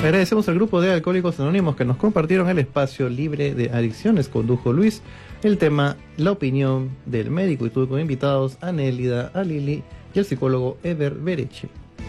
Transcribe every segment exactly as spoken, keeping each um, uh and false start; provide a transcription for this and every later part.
Agradecemos al grupo de Alcohólicos Anónimos que nos compartieron el espacio libre de adicciones. Condujo Luis. El tema, la opinión del médico, y tuve como invitados a Nélida, a Lili y el psicólogo Eber Bereche.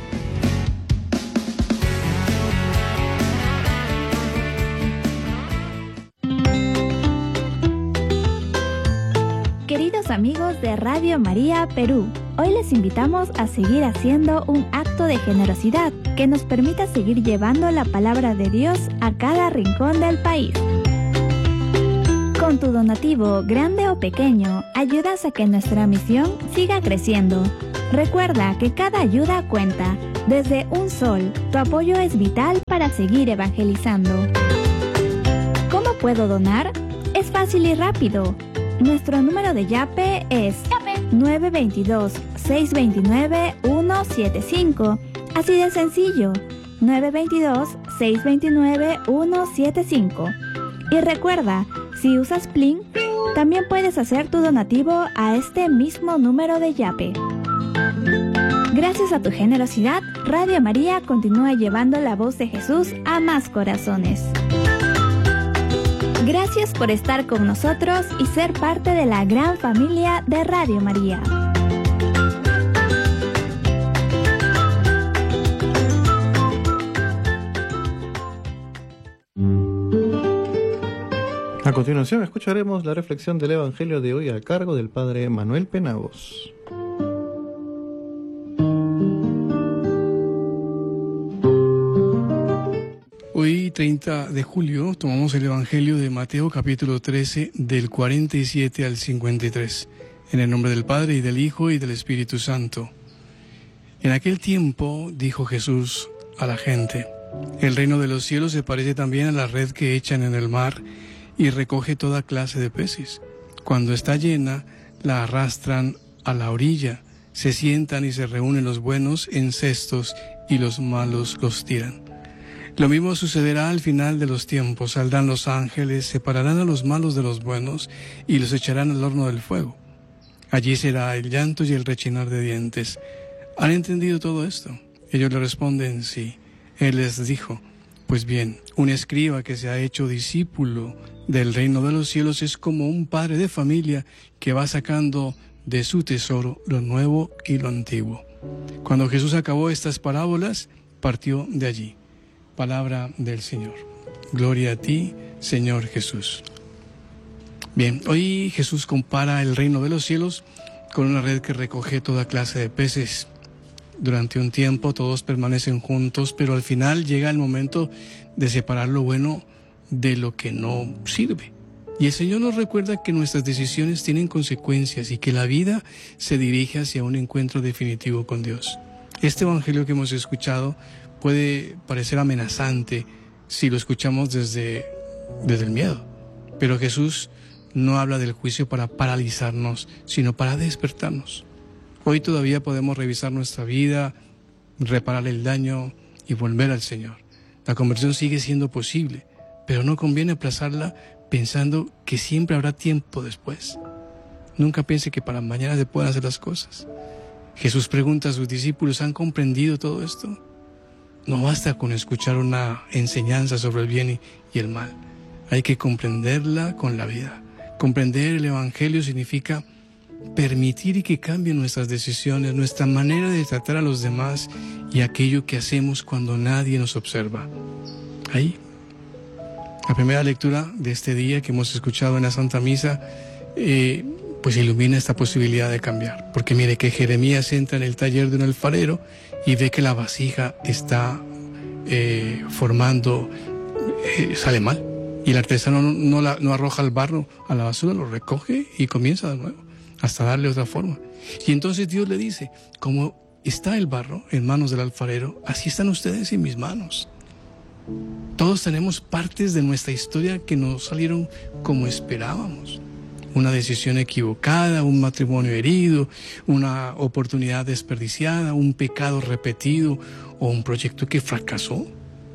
Queridos amigos de Radio María Perú, hoy les invitamos a seguir haciendo un acto de generosidad que nos permita seguir llevando la palabra de Dios a cada rincón del país. Con tu donativo, grande o pequeño, ayudas a que nuestra misión siga creciendo. Recuerda que cada ayuda cuenta. Desde un sol, tu apoyo es vital para seguir evangelizando. ¿Cómo puedo donar? Es fácil y rápido. Nuestro número de Yape es nueve dos dos, seis dos nueve, uno siete cinco. Así de sencillo, nueve dos dos, seis dos nueve, uno siete cinco. Y recuerda, si usas Plin, también puedes hacer tu donativo a este mismo número de Yape. Gracias a tu generosidad, Radio María continúa llevando la voz de Jesús a más corazones. Gracias por estar con nosotros y ser parte de la gran familia de Radio María. A continuación escucharemos la reflexión del Evangelio de hoy a cargo del Padre Manuel Penagos. Hoy, treinta de julio, tomamos el Evangelio de Mateo capítulo trece, del cuarenta y siete al cincuenta y tres. En el nombre del Padre, y del Hijo, y del Espíritu Santo. En aquel tiempo dijo Jesús a la gente: el reino de los cielos se parece también a la red que echan en el mar y recoge toda clase de peces. Cuando está llena, la arrastran a la orilla, se sientan y se reúnen los buenos en cestos y los malos los tiran. Lo mismo sucederá al final de los tiempos. Saldrán los ángeles, separarán a los malos de los buenos y los echarán al horno del fuego. Allí será el llanto y el rechinar de dientes. ¿Han entendido todo esto? Ellos le responden: sí. Él les dijo: pues bien, un escriba que se ha hecho discípulo del reino de los cielos es como un padre de familia que va sacando de su tesoro lo nuevo y lo antiguo. Cuando Jesús acabó estas parábolas, partió de allí. Palabra del Señor. Gloria a ti, Señor Jesús. Bien, hoy Jesús compara el reino de los cielos con una red que recoge toda clase de peces. Durante un tiempo todos permanecen juntos, pero al final llega el momento de separar lo bueno de lo que no sirve. Y el Señor nos recuerda que nuestras decisiones tienen consecuencias y que la vida se dirige hacia un encuentro definitivo con Dios. Este evangelio que hemos escuchado puede parecer amenazante si lo escuchamos desde, desde el miedo, pero Jesús no habla del juicio para paralizarnos, sino para despertarnos. Hoy todavía podemos revisar nuestra vida, reparar el daño y volver al Señor. La conversión sigue siendo posible, pero no conviene aplazarla pensando que siempre habrá tiempo después. Nunca piense que para mañana se pueden hacer las cosas. Jesús pregunta a sus discípulos: ¿han comprendido todo esto? No basta con escuchar una enseñanza sobre el bien y el mal. Hay que comprenderla con la vida. Comprender el Evangelio significa permitir y que cambien nuestras decisiones, nuestra manera de tratar a los demás y aquello que hacemos cuando nadie nos observa. Ahí, la primera lectura de este día que hemos escuchado en la Santa Misa, eh, pues ilumina esta posibilidad de cambiar. Porque mire que Jeremías entra en el taller de un alfarero y ve que la vasija está eh, formando, eh, sale mal. Y el artesano no, no, la, no arroja el barro a la basura, lo recoge y comienza de nuevo, hasta darle otra forma. Y entonces Dios le dice: como está el barro en manos del alfarero, así están ustedes en mis manos. Todos tenemos partes de nuestra historia que no salieron como esperábamos. Una decisión equivocada, un matrimonio herido, una oportunidad desperdiciada, un pecado repetido o un proyecto que fracasó.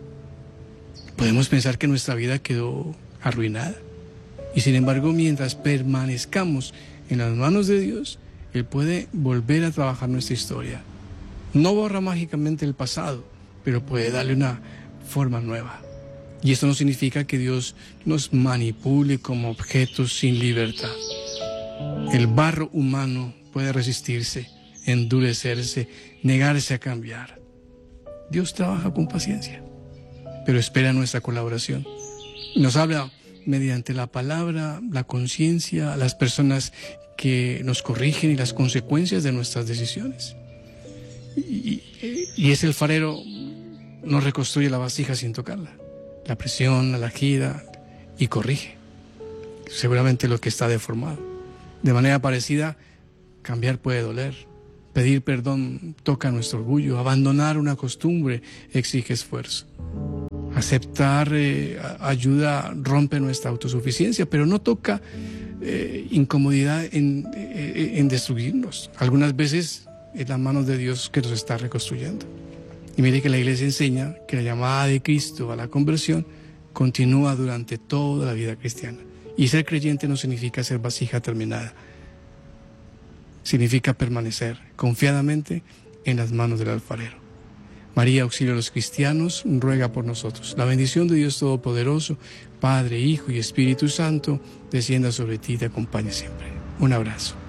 Podemos pensar que nuestra vida quedó arruinada. Y sin embargo, mientras permanezcamos en las manos de Dios, Él puede volver a trabajar nuestra historia. No borra mágicamente el pasado, pero puede darle una forma nueva. Y esto no significa que Dios nos manipule como objetos sin libertad. El barro humano puede resistirse, endurecerse, negarse a cambiar. Dios trabaja con paciencia, pero espera nuestra colaboración. Nos habla mediante la palabra, la conciencia, las personas que nos corrigen y las consecuencias de nuestras decisiones. Y, y es el farero, no reconstruye la vasija sin tocarla. La presiona, la gira y corrige seguramente lo que está deformado. De manera parecida, cambiar puede doler. Pedir perdón toca nuestro orgullo. Abandonar una costumbre exige esfuerzo. Aceptar eh, ayuda rompe nuestra autosuficiencia, pero no toca eh, incomodidad en, eh, en destruirnos. Algunas veces es las manos de Dios que nos está reconstruyendo. Y mire que la Iglesia enseña que la llamada de Cristo a la conversión continúa durante toda la vida cristiana. Y ser creyente no significa ser vasija terminada. Significa permanecer confiadamente en las manos del alfarero. María, auxilio a los cristianos, ruega por nosotros. La bendición de Dios Todopoderoso, Padre, Hijo y Espíritu Santo, descienda sobre ti y te acompañe siempre. Un abrazo.